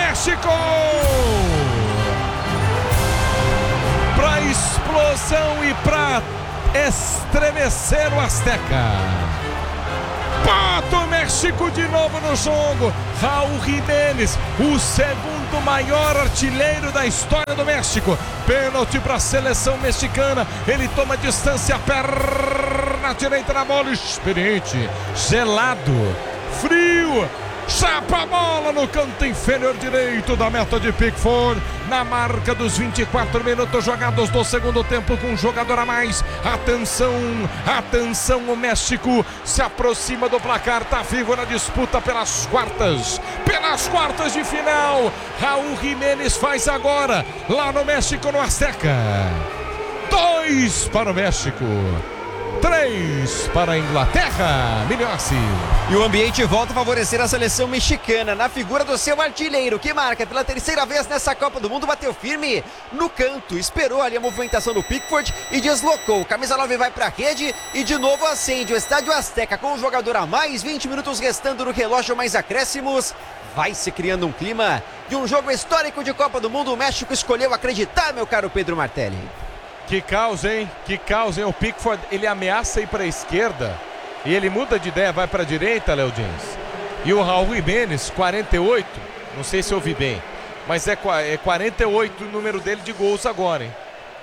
México! Para explosão e para estremecer o Azteca. Bota o México de novo no jogo. Raul Jiménez, o segundo maior artilheiro da história do México. Pênalti para a seleção mexicana. Ele toma distância, perna direita na bola. Experiente, gelado, frio. Chapa a bola no canto inferior direito da meta de Pickford. Na marca dos 24 minutos jogados do segundo tempo, com um jogador a mais. Atenção, atenção, o México se aproxima do placar, tá vivo na disputa pelas quartas de final. Raul Jiménez faz agora, lá no México, no Azteca. 2 para o México, 3 para a Inglaterra. Milhossi. E o ambiente volta a favorecer a seleção mexicana na figura do seu artilheiro, que marca pela terceira vez nessa Copa do Mundo. Bateu firme no canto, esperou ali a movimentação do Pickford e deslocou. Camisa 9 vai para a rede e de novo acende o Estádio Azteca com um jogador a mais. 20 minutos restando no relógio, mais acréscimos. Vai se criando um clima de um jogo histórico de Copa do Mundo. O México escolheu acreditar, meu caro Pedro Martelli. Que causa, hein? Que causa, hein? O Pickford, ele ameaça ir para a esquerda e ele muda de ideia, vai para a direita, Léo Dins. E o Raul Jiménez, 48, não sei se eu ouvi bem, mas é 48 o número dele de gols agora, hein?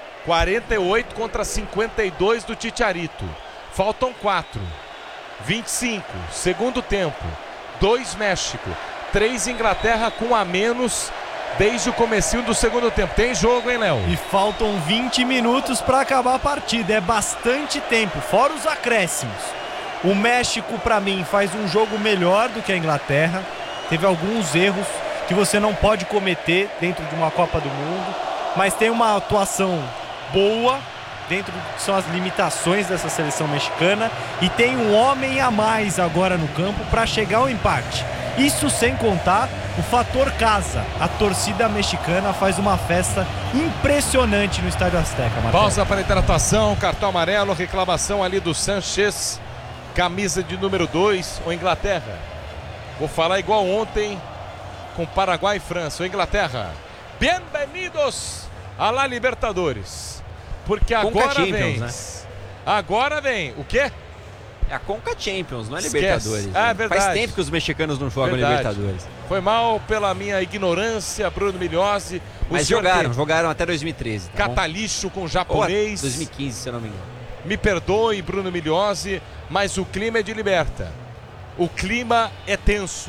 48 contra 52 do Chicharito. Faltam 4. 25, segundo tempo. 2 México, 3 Inglaterra com a menos desde o comecinho do segundo tempo. Tem jogo, hein, Léo? E faltam 20 minutos para acabar a partida. É bastante tempo, fora os acréscimos. O México, para mim, faz um jogo melhor do que a Inglaterra. Teve alguns erros que você não pode cometer dentro de uma Copa do Mundo, mas tem uma atuação boa dentro do que são as limitações dessa seleção mexicana, e tem um homem a mais agora no campo para chegar ao empate. Isso sem contar o fator casa. A torcida mexicana faz uma festa impressionante no Estádio Azteca, Marcelo. Pausa para hidratação, cartão amarelo, reclamação ali do Sanchez, camisa de número 2, ou Inglaterra. Vou falar igual ontem com Paraguai e França. Ou Inglaterra, bem-vindos a La Libertadores. Porque agora vem, né? Agora vem, o quê? É a Conca Champions, não é Esquece. Libertadores. Ah, né? é verdade. Faz tempo que os mexicanos não jogam Libertadores. Foi mal pela minha ignorância, Bruno Milhozzi. Mas jogaram até 2013. Tá Catalixo com japonês. 2015, se eu não me engano. Me perdoe, Bruno Milhozzi, mas o clima é de liberta. O clima é tenso.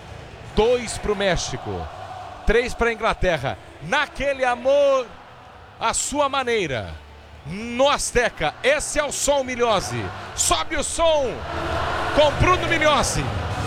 2 para o México, 3 para a Inglaterra. Naquele amor, à sua maneira. No Azteca, esse é o som, Milhozzi. Sobe o som com Bruno Milhozzi.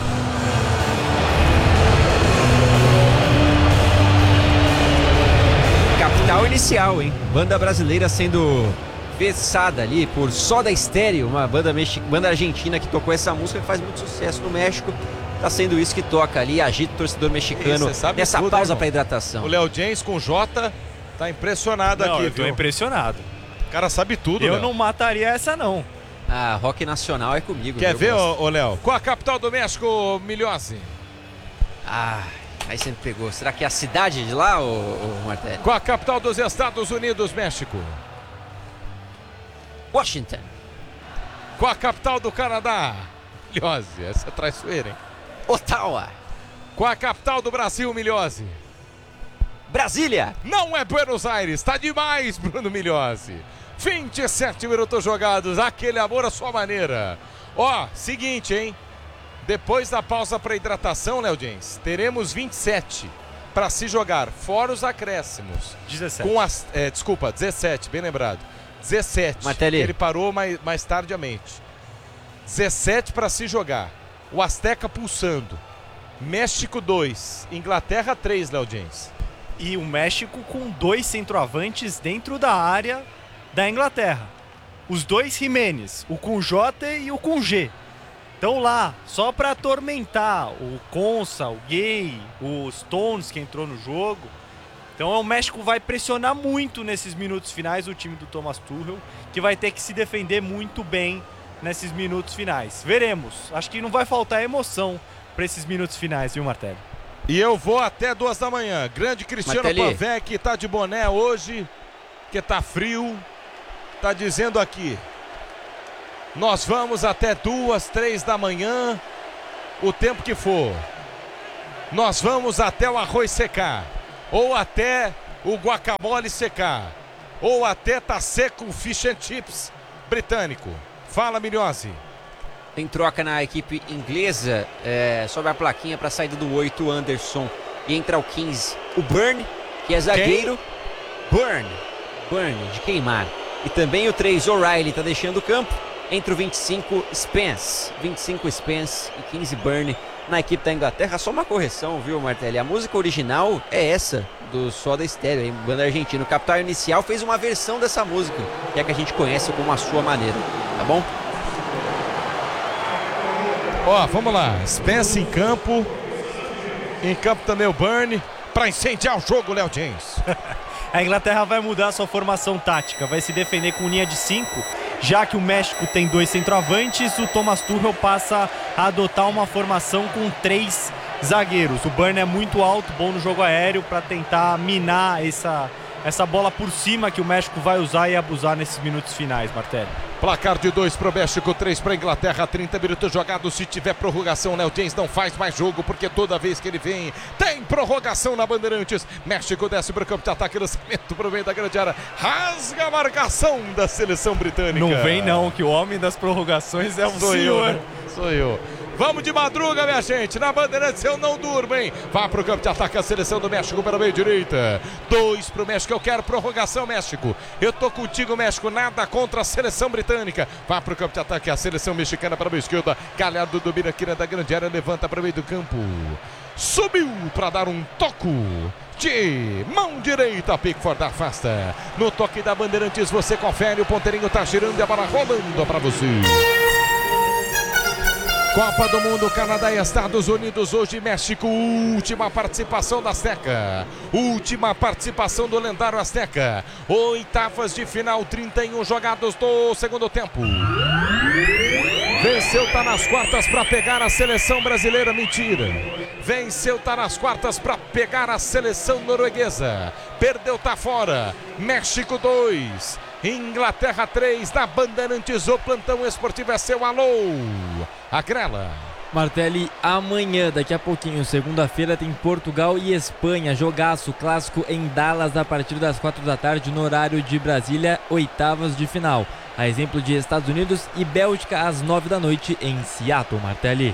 Capital inicial, hein? Banda brasileira sendo versada ali por Soda Stereo, uma banda argentina que tocou essa música, que faz muito sucesso no México. Tá sendo isso que toca ali, agita o torcedor mexicano nessa pausa para hidratação. O Léo James com Jota tá impressionado aqui. Eu tô impressionado. O cara sabe tudo, Eu Léo. não mataria essa, não. Ah, rock nacional é comigo. Quer ver, ô Léo? Qual a capital do México, Milhozzi? Ah, aí você me pegou. Será que é a cidade de lá, ô Martelli? Qual a capital dos Estados Unidos, México? Washington. Qual a capital do Canadá? Milhozzi, essa é traiçoeira, hein? Ottawa. Qual a capital do Brasil, Milhozzi? Brasília. Não é Buenos Aires, tá demais, Bruno Milhozzi. 27 minutos jogados, aquele amor à sua maneira. Ó, seguinte, hein? Depois da pausa para hidratação, Léo James, teremos 27 para se jogar, fora os acréscimos. 17. Desculpa, 17, bem lembrado. 17, Martelli. Ele parou mais tardiamente. 17 para se jogar. O Azteca pulsando. México 2, Inglaterra 3, Léo James. E o México com 2 centroavantes dentro da área da Inglaterra. Os 2 Jiménez, o com J e o com G. Estão lá só para atormentar o Konsa, o Gay, o Stones, que entrou no jogo. Então o México vai pressionar muito nesses minutos finais, o time do Thomas Tuchel, que vai ter que se defender muito bem nesses minutos finais. Veremos. Acho que não vai faltar emoção para esses minutos finais, viu, Martelli? E eu vou até 2 da manhã. Grande Cristiano Pavec tá de boné hoje, que tá frio. Tá dizendo aqui: nós vamos até 2, 3 da manhã, o tempo que for. Nós vamos até o arroz secar, ou até o guacamole secar, ou até tá seco o fish and chips britânico. Fala, Milhose. Tem troca na equipe inglesa, sobe a plaquinha para a saída do 8, Anderson, e entra o 15, o Burn, que é zagueiro. Burn, de queimar. E também o 3, O'Reilly, tá deixando o campo. Entra o 25, Spence. 25, Spence e 15, Burn na equipe da Inglaterra. Só uma correção, viu, Martelli? A música original é essa, do Soda Stereo, hein? Banda argentina. O Capital Inicial fez uma versão dessa música, que é que a gente conhece como a sua maneira, tá bom? Ó, vamos lá. Spence em campo. Em campo também o Burn. Para incendiar o jogo, Léo James. A Inglaterra vai mudar a sua formação tática. Vai se defender com linha de 5. Já que o México tem 2 centroavantes, o Thomas Tuchel passa a adotar uma formação com 3 zagueiros. O Burn é muito alto, bom no jogo aéreo, para tentar minar essa bola por cima que o México vai usar e abusar nesses minutos finais, Martelli. Placar de 2 para o México, 3 para a Inglaterra, 30 minutos jogados. Se tiver prorrogação, Léo James não faz mais jogo, porque toda vez que ele vem, tem prorrogação na Bandeirantes. México desce para o campo de ataque, lançamento para o meio da grande área, rasga a marcação da seleção britânica. Não vem não, que o homem das prorrogações é o senhor. Sou eu. Vamos de madruga, minha gente. Na Bandeirantes eu não durmo, hein? Vai pro campo de ataque a seleção do México pela meia direita. 2 pro México. Eu quero prorrogação, México. Eu tô contigo, México. Nada contra a seleção britânica. Vai pro campo de ataque a seleção mexicana para a meia esquerda. Galhardo domina aqui da grande área. Levanta para o meio do campo. Subiu para dar um toco de mão direita. Pickford afasta. No toque da Bandeirantes você confere. O ponteirinho tá girando e a bola rolando para você. Copa do Mundo, Canadá e Estados Unidos, hoje México, última participação da Azteca, última participação do lendário Azteca, 8avas de final, 31 jogados do segundo tempo. Venceu, tá nas quartas para pegar a seleção brasileira, mentira. Venceu, tá nas quartas para pegar a seleção norueguesa. Perdeu, tá fora. México 2, Inglaterra 3, na Bandeirantes, o plantão esportivo é seu. Alô, Agrela. Martelli, amanhã, daqui a pouquinho, segunda-feira, tem Portugal e Espanha, jogaço clássico em Dallas a partir das 4 da tarde no horário de Brasília, 8avas de final. A exemplo de Estados Unidos e Bélgica às 9 da noite em Seattle, Martelli.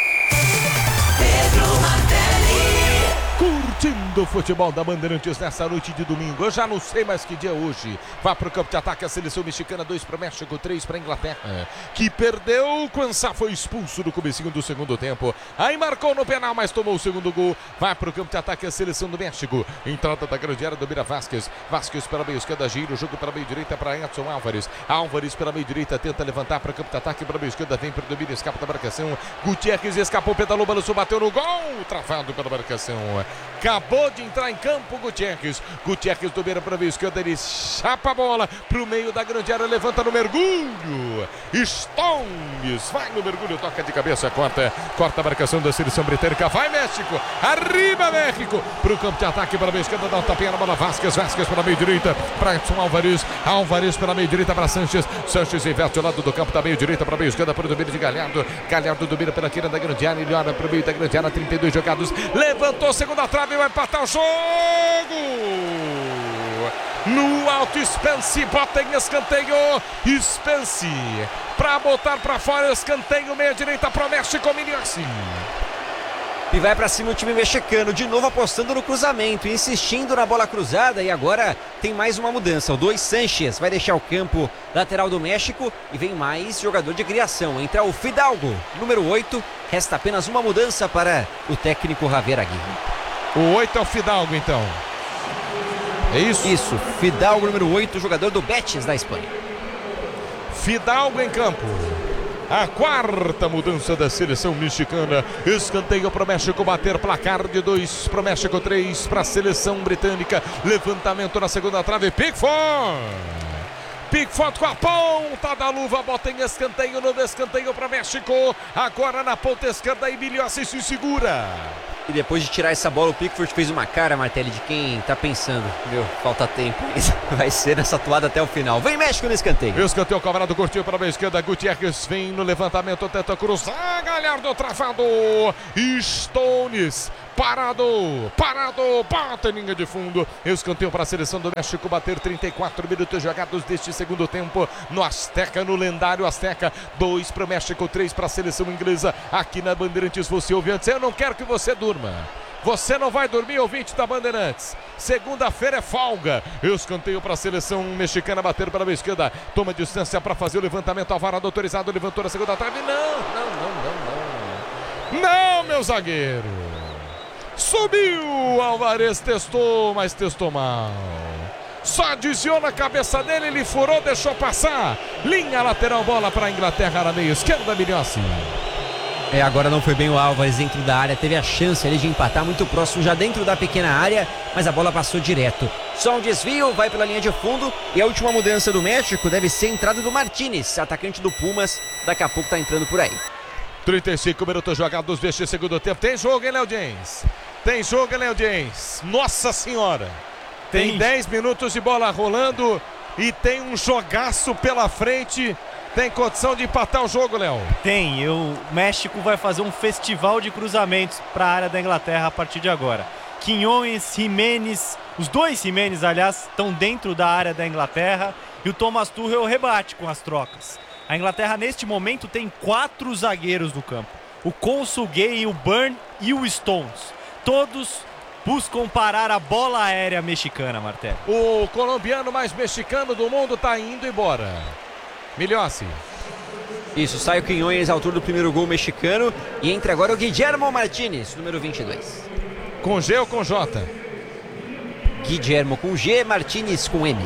Curtindo o futebol da Bandeirantes nessa noite de domingo. Eu já não sei mais que dia é hoje. Vai pro campo de ataque a seleção mexicana, 2 para México, 3 para Inglaterra, que perdeu. Quansá foi expulso no comecinho do segundo tempo. Aí marcou no penal, mas tomou o segundo gol. Vai pro campo de ataque a seleção do México. Entrada da grande área do Mira Vázquez. Vázquez pela meio esquerda, gira o jogo pela meio direita para Edson Álvares. Álvares pela meio direita, tenta levantar para o campo de ataque para meio esquerda, vem para o domínio, escapa da marcação. Gutierrez escapou, pedalou, balançou, bateu no gol. Travado pela marcação. Acabou de entrar em campo Gutierrez. Gutierrez do beira para a meio esquerda, ele chapa a bola para o meio da grande área, levanta no mergulho. Stones vai no mergulho, toca de cabeça, corta a marcação da seleção britânica. Vai México, arriba México, para o campo de ataque para a meio esquerda, dá um tapinha na bola. Vázquez pela meio direita para Edson Álvares. Álvares pela meio direita para Sanches. Sanches inverte o lado do campo da meio direita para a meio esquerda, para o domínio de Galhardo. Galhardo domina pela esquerda da grande área, ele olha para o meio da grande área, 32 jogados, levantou segunda trave, vai empatar o jogo. No alto, Spence bota em escanteio. Spence para botar para fora, escanteio, meia direita para o México, Milhose. E vai para cima o time mexicano, de novo apostando no cruzamento, insistindo na bola cruzada. E agora tem mais uma mudança. O 2, Sanches, vai deixar o campo lateral do México e vem mais jogador de criação. Entra o Fidalgo, número 8. Resta apenas uma mudança para o técnico Javier Aguirre. O 8 é o Fidalgo, então. É isso? Isso, Fidalgo, número 8, jogador do Betis da Espanha. Fidalgo em campo. A quarta mudança da seleção mexicana. Escanteio para o México bater, placar de 2 para o México, 3 para a seleção britânica. Levantamento na segunda trave, Pickford com a ponta da luva, bota em escanteio, no descanteio para México. Agora na ponta esquerda, Milhose se segura. E depois de tirar essa bola, o Pickford fez uma cara, Martelli, de quem tá pensando, falta tempo. Vai ser nessa atuada até o final. Vem México no escanteio. Escanteio cobrado, curtiu para a esquerda. Gutierrez vem no levantamento, tenta cruzar. Galhardo travado. Stones parado, bate em linha de fundo. Escanteio para a seleção do México bater 34 minutos jogados deste segundo tempo no Azteca, no lendário Azteca. 2 para o México, 3 para a seleção inglesa. Aqui na Bandeirantes você ouve antes. Eu não quero que você durma. Você não vai dormir, ouvinte da Bandeirantes. Segunda-feira é folga. Escanteio para a seleção mexicana bater para a esquerda. Toma distância para fazer o levantamento. Alvarado autorizado, levantou na segunda trave. Não, meu zagueiro. Subiu, Alvarez testou, mas testou mal. Só desviou na cabeça dele, ele furou, deixou passar. Linha lateral, bola para a Inglaterra na meia esquerda, Milhossi. Agora não foi bem o Álvares dentro da área, teve a chance ali de empatar muito próximo, já dentro da pequena área, mas a bola passou direto. Só um desvio, vai pela linha de fundo e a última mudança do México deve ser a entrada do Martínez, atacante do Pumas, daqui a pouco tá entrando por aí. 35 minutos jogados deste segundo tempo. Tem jogo, hein, Léo James? Tem jogo, hein, Léo James? Nossa Senhora! Tem 10 minutos de bola rolando e tem um jogaço pela frente. Tem condição de empatar o jogo, Léo? Tem, o México vai fazer um festival de cruzamentos para a área da Inglaterra a partir de agora. Quinones, Jiménez, os dois Jiménez, aliás, estão dentro da área da Inglaterra e o Thomas Tuchel rebate com as trocas. A Inglaterra, neste momento, tem 4 zagueiros no campo. O Consul, Gay, o Burn e o Stones. Todos buscam parar a bola aérea mexicana, Martelli. O colombiano mais mexicano do mundo está indo embora. Milhossi. Isso, sai o Quinones, autor do primeiro gol mexicano. E entra agora o Guillermo Martínez, número 22. Com G ou com J? Guillermo com G, Martínez com M.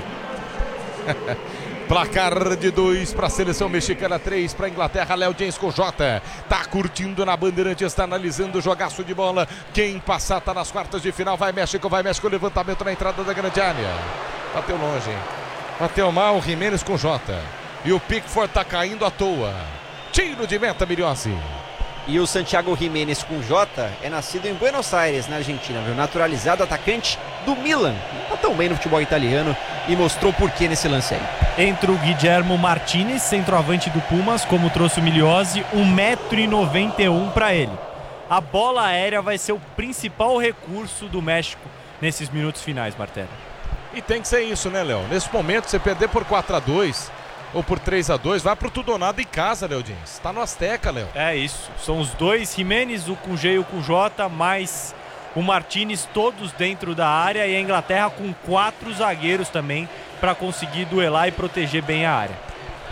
Placar de 2 para a seleção mexicana, 3 para a Inglaterra. Léo James com J. Tá curtindo na Bandeirante, está analisando o jogaço de bola. Quem passar tá nas quartas de final. Vai México, levantamento na entrada da grande área. Bateu longe, hein? Bateu mal o Jiménez com J. E o Pickford tá caindo à toa. Tiro de meta, Milhossi. E o Santiago Jiménez com J é nascido em Buenos Aires, na Argentina, viu? Naturalizado, atacante do Milan. Não tá tão bem no futebol italiano e mostrou por que nesse lance aí. Entra o Guillermo Martínez, centroavante do Pumas, como trouxe o Milhozzi, 1,91 m para ele. A bola aérea vai ser o principal recurso do México nesses minutos finais, Martelli. E tem que ser isso, né, Léo? Nesse momento, você perder por 4-2 ou por 3-2, vai pro tudo ou nada em casa, Léo Dins. Tá no Azteca, Léo. É isso. São os dois Jiménez, o com G e o com J, mais o Martínez, todos dentro da área, e a Inglaterra com 4 zagueiros também para conseguir duelar e proteger bem a área.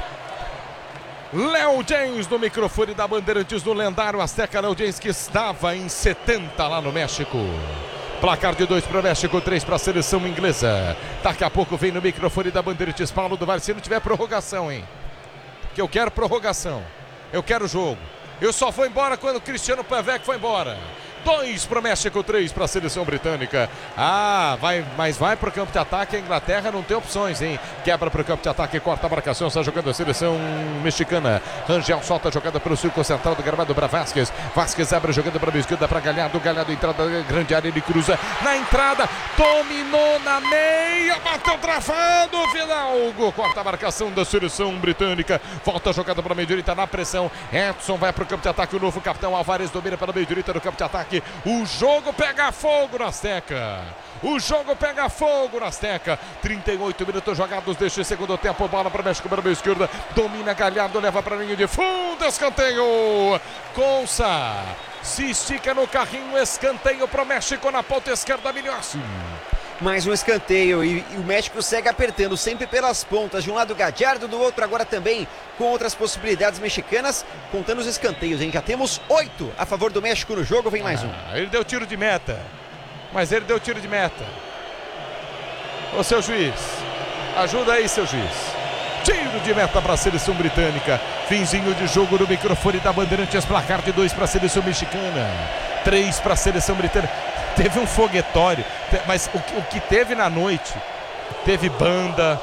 Léo James no microfone da Bandeirantes no lendário Azteca. Léo James que estava em 70 lá no México. Placar de 2 para o México, 3 para a seleção inglesa. Daqui a pouco vem no microfone da Bandeirantes Paulo do Vale. Se não tiver prorrogação, hein? Que eu quero prorrogação. Eu quero jogo. Eu só vou embora quando o Cristiano Pavec foi embora. 2 para o México, 3 para a seleção britânica. Mas vai para o campo de ataque. A Inglaterra não tem opções, hein? Quebra para o campo de ataque, corta a marcação. Está jogando a seleção mexicana. Rangel solta a jogada pelo círculo central do gramado para Vázquez. Vázquez abre a jogada para a esquerda para Galhardo. Galhardo entrada da grande área. Ele cruza na entrada. Dominou na meia. Bateu travado. Fidalgo corta a marcação da seleção britânica. Volta a jogada para a meia direita na pressão. Edson vai para o campo de ataque. O novo capitão Alvarez domina pela meia direita do campo de ataque. O jogo pega fogo no Azteca. O jogo pega fogo no Azteca. 38 minutos jogados deste segundo tempo. Bola para o México, para a meia esquerda. Domina Galhardo, leva para a linha de fundo. Escanteio. Consa se estica no carrinho. Escanteio para o México na ponta esquerda. Milhossi. Mais um escanteio e o México segue apertando sempre pelas pontas. De um lado Gallardo, do outro agora também com outras possibilidades mexicanas. Contando os escanteios, hein? Já temos 8 a favor do México no jogo. Vem mais um. Ele deu tiro de meta. Mas ele deu tiro de meta. Ô, seu juiz. Ajuda aí, seu juiz. Tiro de meta para a seleção britânica. Finzinho de jogo no microfone da Bandeirantes. Placar de 2 para a seleção mexicana. 3 para a seleção britânica. Teve um foguetório, mas o que teve na noite, teve banda,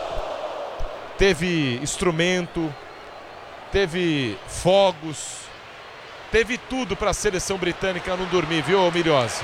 teve instrumento, teve fogos, Teve tudo para a seleção britânica não dormir, viu, Milhose?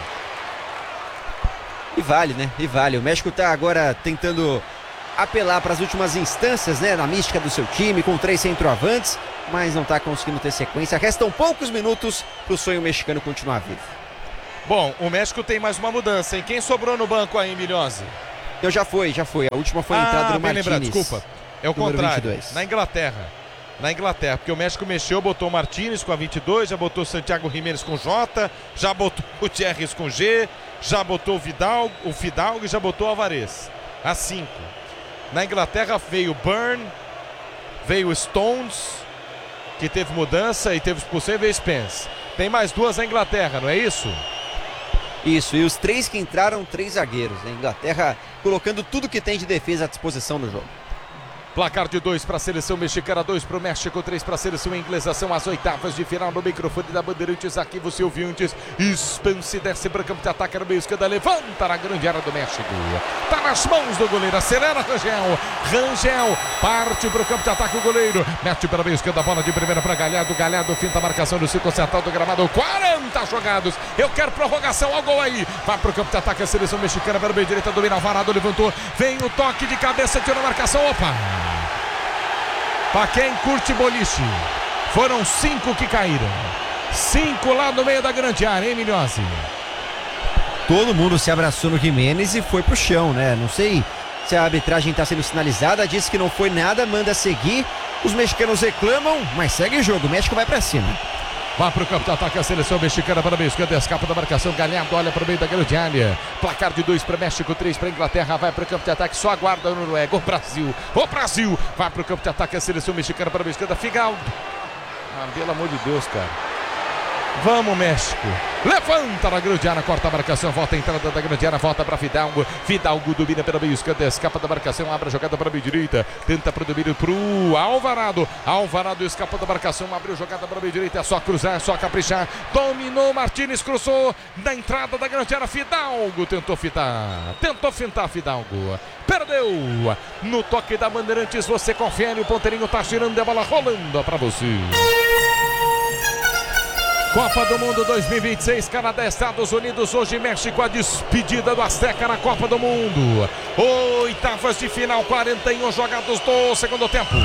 E vale, né? E vale. O México tá agora tentando apelar para as últimas instâncias, né? Na mística do seu time, com 3 centroavantes, mas não tá conseguindo ter sequência. Restam poucos minutos para o sonho mexicano continuar vivo. Bom, o México tem mais uma mudança, hein? Quem sobrou no banco aí, Milhose? Então já foi. A última foi a entrada do Martínez. Lembrado, desculpa. É o contrário. 22. Na Inglaterra, porque o México mexeu, botou o Martínez com a 22, já botou o Santiago Jiménez com J, já botou o Thierry com G, já botou o Fidalgo e já botou o Alvarez. A 5. Na Inglaterra veio Burn, veio o Stones, que teve mudança e teve expulsão, e veio Spence. Tem mais 2 na Inglaterra, não é isso? Isso, e os 3 que entraram, 3 zagueiros. A Inglaterra colocando tudo que tem de defesa à disposição no jogo. Placar de 2 para a seleção mexicana, 2 para o México, 3 para a seleção inglesa. São as oitavas de final no microfone da Bandeirantes. Aqui você ouviu antes. Spence desce para o campo de ataque no meio esquerda. Levanta na grande área do México. Tá nas mãos do goleiro. Acelera Rangel. Rangel parte para o campo de ataque o goleiro. Mete para o meio esquerda. Bola de primeira para Galhardo. Galhardo finta a marcação do círculo central do gramado. 40 jogados. Eu quero prorrogação. Ao gol aí. Vai para o campo de ataque a seleção mexicana. Para o meio direita. Domina Alvarado. Levantou. Vem o toque de cabeça. Tirou a marcação. Opa! Para quem curte boliche, foram 5 que caíram. 5 lá no meio da grande área, hein, Milhose? Todo mundo se abraçou no Jiménez e foi pro chão, né? Não sei se a arbitragem está sendo sinalizada, disse que não foi nada, manda seguir. Os mexicanos reclamam, mas segue o jogo. O México vai para cima. Vai para o campo de ataque a seleção mexicana para o meio esquerdo, escapa da marcação, Galhardo olha para o meio da grande área. Placar de 2 para México, 3 para Inglaterra, vai para o campo de ataque, só aguarda o Noruega, o Brasil, vai para o campo de ataque a seleção mexicana para o meio esquerdo, Fidalgo. Pelo amor de Deus, cara. Vamos, México. Levanta na grande área, corta a marcação, volta a entrada da grande área, volta para Fidalgo. Fidalgo domina pela meio esquerda, escapa da marcação, abre a jogada para a meio direita, tenta para o domínio para o Alvarado. Alvarado escapa da marcação, abriu a jogada para a meio direita, é só cruzar, é só caprichar. Dominou, Martínez cruzou na entrada da grande área, Fidalgo tentou fintar Fidalgo. Perdeu. No toque da Bandeirantes, você confere, o ponteirinho tá girando, a bola rolando para você. Copa do Mundo 2026, Canadá, Estados Unidos, hoje México, a despedida do Azteca na Copa do Mundo. Oitavas de final, 41 jogados do segundo tempo.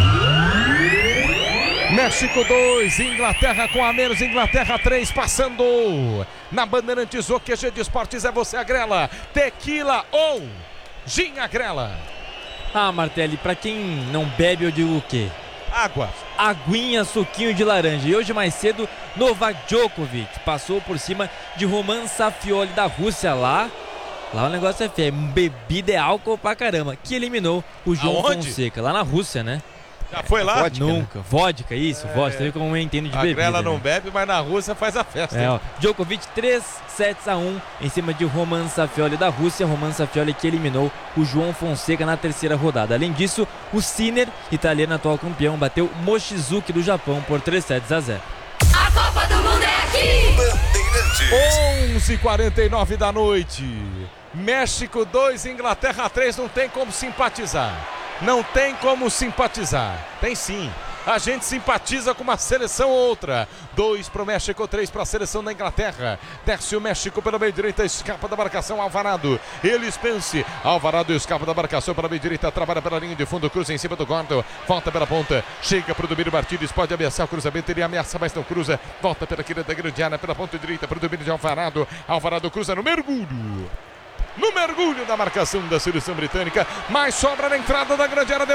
México 2, Inglaterra com a menos, Inglaterra 3, passando. Na Bandeirantes, o QG de Esportes é você, Agrela. Tequila ou gin Agrela? Martelli, pra quem não bebe, eu digo o quê? Água. Aguinha, suquinho de laranja. E hoje mais cedo, Novak Djokovic passou por cima de Roman Safioli da Rússia. Lá o negócio é feio, bebida é álcool pra caramba, que eliminou o João Fonseca, lá na Rússia, né? Já foi lá? Vodka, nunca. Né? Vodka, isso, vodka. Você vê como eu entendo de bebida. A Grela não né? bebe, mas na Rússia faz a festa. Djokovic 3-1 em cima de Roman Safioli da Rússia. Roman Safioli que eliminou o João Fonseca na terceira rodada. Além disso, o Sinner, italiano atual campeão, bateu Mochizuki do Japão por 3-0. A Copa do Mundo é aqui! 11h49 da noite. México 2, Inglaterra 3. Não tem como simpatizar. Não tem como simpatizar. Tem sim. A gente simpatiza com uma seleção ou outra. 2 para o México, 3 para a seleção da Inglaterra. Desce o México pela meio direita, escapa da marcação, Alvarado. Ele Spence. Alvarado escapa da marcação pela meio direita, trabalha pela linha de fundo, cruza em cima do Gordon. Volta pela ponta, chega para o domínio Martínez, pode ameaçar o cruzamento, ele ameaça, mas não cruza. Volta pela querida grande área, pela ponta direita, para o domínio de Alvarado. Alvarado cruza no mergulho. No mergulho da marcação da seleção britânica, mas sobra na entrada da grande área,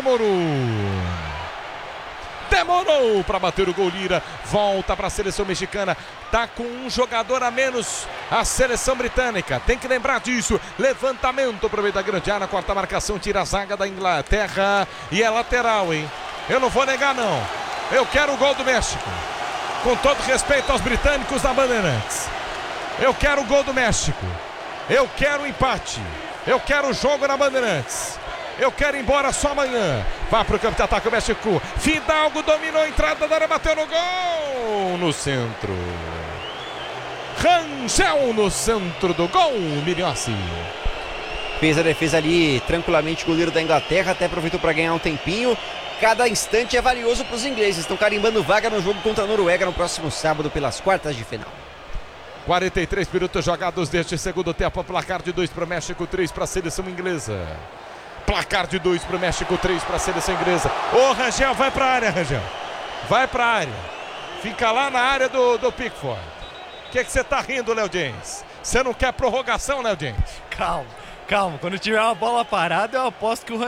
demorou para bater o gol. Lira volta para a seleção mexicana, tá com um jogador a menos a seleção britânica, tem que lembrar disso. Levantamento para o meio da grande área, quarta marcação, tira a zaga da Inglaterra e é lateral, hein? Eu não vou negar não, eu quero o gol do México, com todo respeito aos britânicos da Bandeirantes. Eu quero o gol do México. Eu quero o empate. Eu quero o jogo na Bandeirantes. Eu quero ir embora só amanhã. Vai para o campo de ataque o México. Fidalgo dominou a entrada da área, bateu no gol. No centro. Rangel no centro do gol. Milhose. Fez a defesa ali tranquilamente o goleiro da Inglaterra. Até aproveitou para ganhar um tempinho. Cada instante é valioso para os ingleses. Estão carimbando vaga no jogo contra a Noruega no próximo sábado pelas quartas de final. 43 minutos jogados deste segundo tempo. Placar de 2 para o México, 3 para a seleção inglesa. Placar de 2 para o México, 3 para a seleção inglesa. Ô, Rangel, vai para a área, Rangel. Vai para a área. Fica lá na área do Pickford. O que você tá rindo, Léo James? Você não quer prorrogação, Léo James? Calma. Quando tiver uma bola parada, eu aposto que o